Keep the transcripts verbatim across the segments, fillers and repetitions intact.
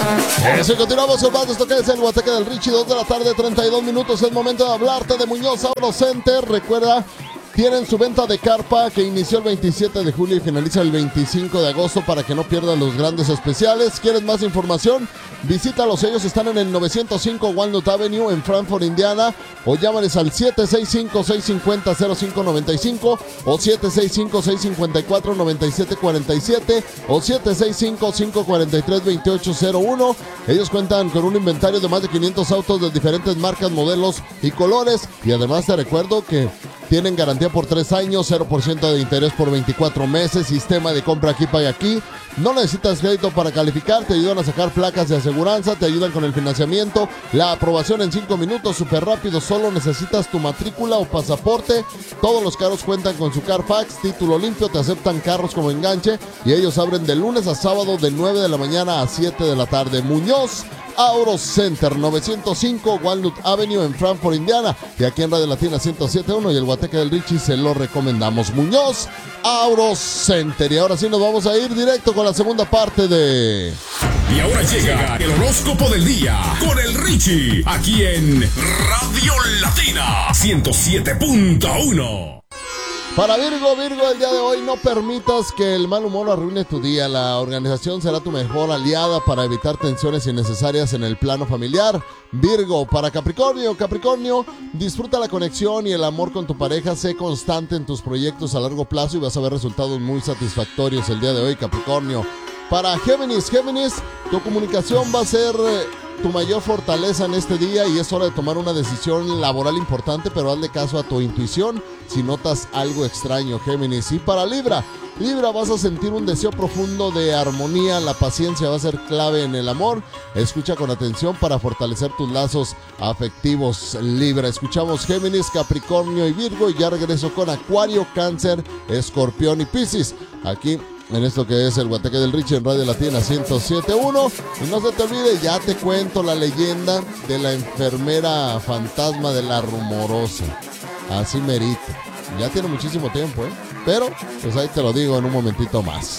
Eso, y continuamos con más de esto que es el Guateque del Richie, dos de la tarde, treinta y dos minutos. Es momento de hablarte de Muñoz Auto Center. Recuerda, tienen su venta de carpa que inició el veintisiete de julio y finaliza el veinticinco de agosto para que no pierdas los grandes especiales. ¿Quieres más información? Visítalos, ellos están en el novecientos cinco Walnut Avenue en Frankfort, Indiana, o llámales al siete seis cinco, seis cinco cero, cero cinco nueve cinco o siete seis cinco, seis cinco cuatro, nueve siete cuatro siete o siete seis cinco, cinco cuatro tres, dos ocho cero uno. Ellos cuentan con un inventario de más de quinientos autos de diferentes marcas, modelos y colores, y además te recuerdo que tienen garantía por tres años, cero por ciento de interés por veinticuatro meses, sistema de compra aquí, paga aquí. No necesitas crédito para calificar, te ayudan a sacar placas de aseguranza, te ayudan con el financiamiento, la aprobación en cinco minutos, súper rápido, solo necesitas tu matrícula o pasaporte. Todos los carros cuentan con su Carfax, título limpio, te aceptan carros como enganche y ellos abren de lunes a sábado de nueve de la mañana a siete de la tarde. Muñoz Auto Center, novecientos cinco Walnut Avenue en Frankfort, Indiana, y aquí en Radio Latina ciento siete punto uno y el Guateque del Richie se lo recomendamos. Muñoz Auto Center. Y ahora sí nos vamos a ir directo con la segunda parte de... Y ahora llega el horóscopo del día con el Richie, aquí en Radio Latina ciento siete punto uno. Para Virgo, Virgo, el día de hoy no permitas que el mal humor arruine tu día. La organización será tu mejor aliada para evitar tensiones innecesarias en el plano familiar. Virgo, para Capricornio, Capricornio, disfruta la conexión y el amor con tu pareja. Sé constante en tus proyectos a largo plazo y vas a ver resultados muy satisfactorios el día de hoy, Capricornio. Para Géminis, Géminis, tu comunicación va a ser eh, tu mayor fortaleza en este día y es hora de tomar una decisión laboral importante, pero hazle caso a tu intuición si notas algo extraño, Géminis. Y para Libra, Libra, vas a sentir un deseo profundo de armonía, la paciencia va a ser clave en el amor. Escucha con atención para fortalecer tus lazos afectivos, Libra. Escuchamos Géminis, Capricornio y Virgo y ya regreso con Acuario, Cáncer, Escorpión y Piscis. Aquí en esto que es el Guateque del Richie en Radio Latina ciento siete punto uno. Y no se te olvide, ya te cuento la leyenda de la enfermera fantasma de La Rumorosa. Así merito. Ya tiene muchísimo tiempo, ¿eh? Pero, pues ahí te lo digo en un momentito más.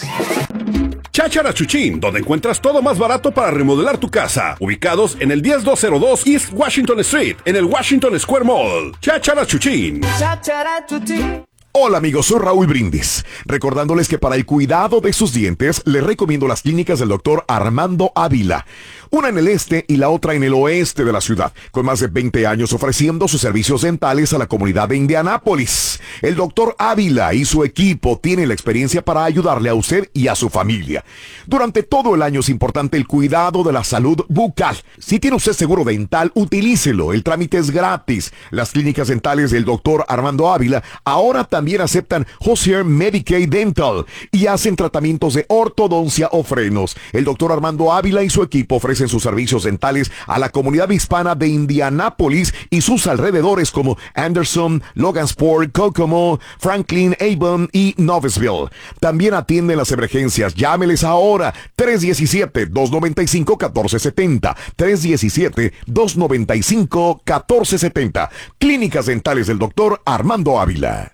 Cháchara Chuchín, donde encuentras todo más barato para remodelar tu casa. Ubicados en el diez dos cero dos East Washington Street, en el Washington Square Mall. Cháchara Chuchín. Cháchara Chuchín. Hola amigos, soy Raúl Brindis, recordándoles que para el cuidado de sus dientes les recomiendo las clínicas del doctor Armando Ávila, una en el este y la otra en el oeste de la ciudad, con más de veinte años ofreciendo sus servicios dentales a la comunidad de Indianápolis. El doctor Ávila y su equipo tienen la experiencia para ayudarle a usted y a su familia. Durante todo el año es importante el cuidado de la salud bucal. Si tiene usted seguro dental, utilícelo, el trámite es gratis. Las clínicas dentales del doctor Armando Ávila ahora también También aceptan Hozier Medicaid Dental y hacen tratamientos de ortodoncia o frenos. El doctor Armando Ávila y su equipo ofrecen sus servicios dentales a la comunidad hispana de Indianápolis y sus alrededores como Anderson, Logansport, Kokomo, Franklin, Avon y Noblesville. También atienden las emergencias. Llámeles ahora. tres uno siete, dos nueve cinco, uno cuatro siete cero. tres uno siete, dos nueve cinco, uno cuatro siete cero. Clínicas dentales del doctor Armando Ávila.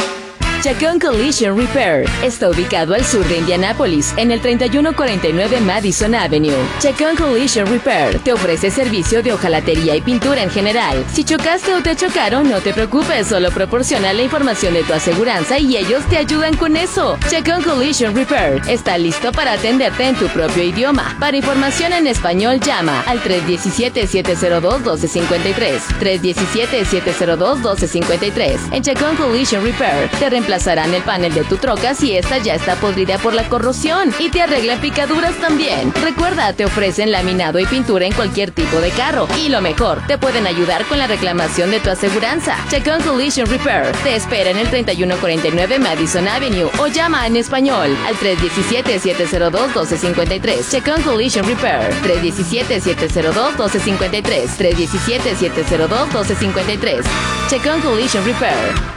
Chacón Collision Repair está ubicado al sur de Indianápolis, en el treinta y uno cuarenta y nueve Madison Avenue. Chacón Collision Repair te ofrece servicio de hojalatería y pintura en general. Si chocaste o te chocaron, no te preocupes, solo proporciona la información de tu aseguranza y ellos te ayudan con eso. Chacón Collision Repair está listo para atenderte en tu propio idioma. Para información en español, llama al tres uno siete, siete cero dos, uno dos cinco tres, tres uno siete, siete cero dos, uno dos cinco tres. En Chacón Collision Repair te reemplazarán el panel de tu troca si esta ya está podrida por la corrosión y te arreglan picaduras también. Recuerda, te ofrecen laminado y pintura en cualquier tipo de carro y lo mejor, te pueden ayudar con la reclamación de tu aseguranza. Chacón Collision Repair te espera en el treinta y uno cuarenta y nueve Madison Avenue o llama en español al tres uno siete, siete cero dos, uno dos cinco tres. Chacón Collision Repair tres uno siete, siete cero dos, uno dos cinco tres, tres uno siete, siete cero dos, uno dos cinco tres. Chacón Collision Repair.